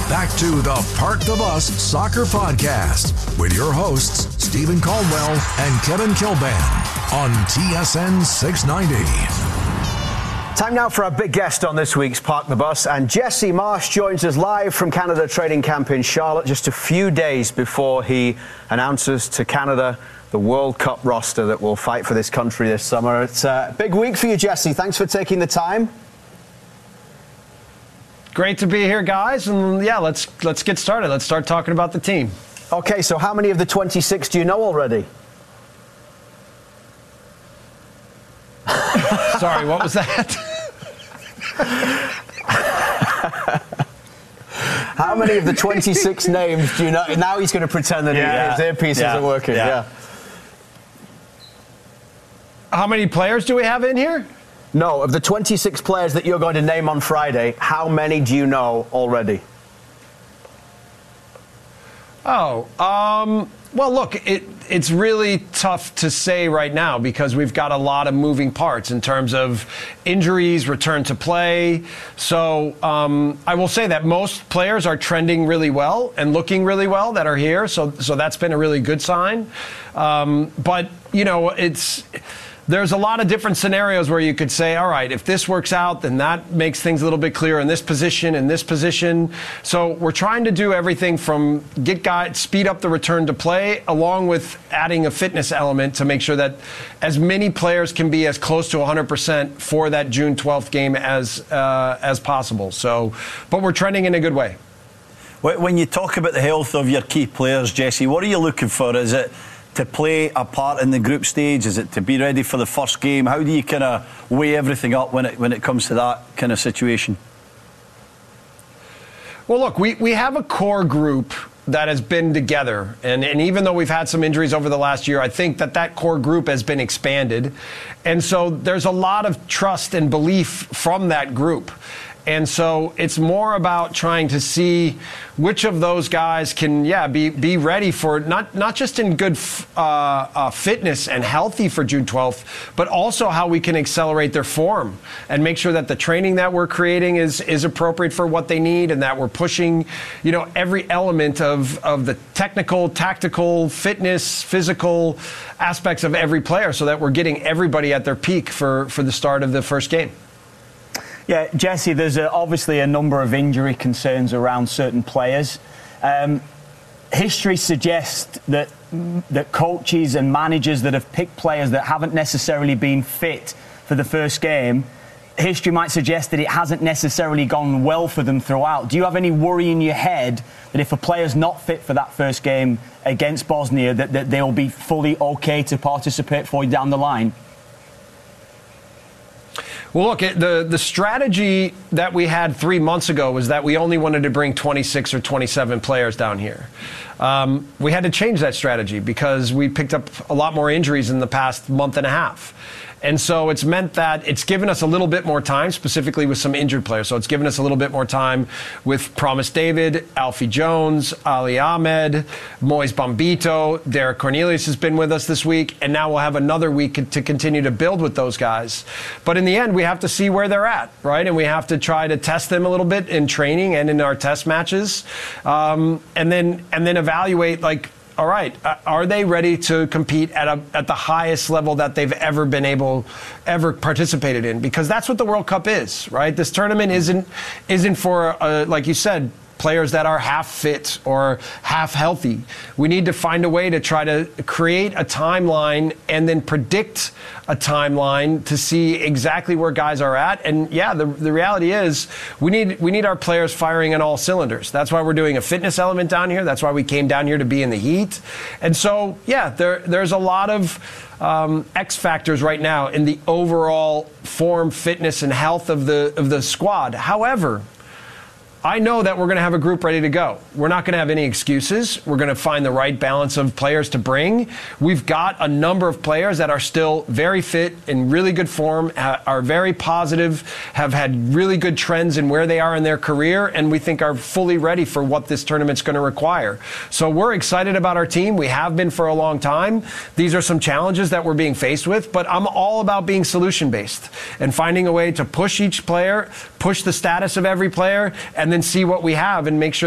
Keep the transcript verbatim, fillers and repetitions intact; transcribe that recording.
back to the Park the Bus Soccer Podcast with your hosts, Stephen Caldwell and Kevin Kilbane on T S N six ninety. Time now for our big guest on this week's Park the Bus, and Jesse Marsch joins us live from Canada training camp in Charlotte just a few days before he announces to Canada the World Cup roster that will fight for this country this summer. It's a big week for you, Jesse. Thanks for taking the time. Great to be here, guys, and yeah, let's let's get started. Let's start talking about the team. Okay, so how many of the twenty-six do you know already? Sorry, what was that? How many of the twenty-six names do you know? Now he's going to pretend that yeah. his earpiece yeah. isn't working. Yeah. yeah. How many players do we have in here? No, of the twenty-six players that you're going to name on Friday, how many do you know already? Oh, um, well, look, it, it's really tough to say right now because we've got a lot of moving parts in terms of injuries, return to play. So um, I will say that most players are trending really well and looking really well that are here. So, so that's been a really good sign. Um, but, you know, it's... There's a lot of different scenarios where you could say, all right, if this works out, then that makes things a little bit clearer in this position, in this position. So we're trying to do everything from get guys, speed up the return to play, along with adding a fitness element to make sure that as many players can be as close to one hundred percent for that June twelfth game as uh, as possible. So, but we're trending in a good way. When you talk about the health of your key players, Jesse, what are you looking for? Is it to play a part in the group stage? Is it to be ready for the first game? How do you kind of weigh everything up when it when it comes to that kind of situation? Well, look, we, we have a core group that has been together. And, and even though we've had some injuries over the last year, I think that that core group has been expanded. And so there's a lot of trust and belief from that group. And so it's more about trying to see which of those guys can, yeah, be be ready for not not just in good uh, uh, fitness and healthy for June twelfth, but also how we can accelerate their form and make sure that the training that we're creating is is appropriate for what they need, and that we're pushing, you know, every element of of the technical, tactical, fitness, physical aspects of every player, so that we're getting everybody at their peak for for the start of the first game. Yeah, Jesse, there's a, obviously a number of injury concerns around certain players. Um, history suggests that that coaches and managers that have picked players that haven't necessarily been fit for the first game, history might suggest that it hasn't necessarily gone well for them throughout. Do you have any worry in your head that if a player's not fit for that first game against Bosnia, that, that they'll be fully okay to participate for you down the line? Well, look, the, the strategy that we had three months ago was that we only wanted to bring twenty-six or twenty-seven players down here. Um, we had to change that strategy because we picked up a lot more injuries in the past month and a half. And so it's meant that it's given us a little bit more time, specifically with some injured players. So it's given us a little bit more time with Promise David, Alfie Jones, Ali Ahmed, Moise Bombito, Derek Cornelius has been with us this week, and now we'll have another week to continue to build with those guys. But in the end, we have to see where they're at, right? And we have to try to test them a little bit in training and in our test matches, um, and then and then evaluate, like, all right, are they ready to compete at a, at the highest level that they've ever been able, ever participated in? Because that's what the World Cup is, right? This tournament isn't isn't for, uh, like you said, players that are half fit or half healthy. We need to find a way to try to create a timeline and then predict a timeline to see exactly where guys are at. And yeah, the the reality is we need we need our players firing on all cylinders. That's why we're doing a fitness element down here. That's why we came down here to be in the heat. And so, yeah, there there's a lot of Um, X factors right now in the overall form, fitness, and health of the of the squad. However, I know that we're going to have a group ready to go. We're not going to have any excuses. We're going to find the right balance of players to bring. We've got a number of players that are still very fit, in really good form, are very positive, have had really good trends in where they are in their career, and we think are fully ready for what this tournament's going to require. So we're excited about our team. We have been for a long time. These are some challenges that we're being faced with, but I'm all about being solution-based and finding a way to push each player, push the status of every player, and then see what we have and make sure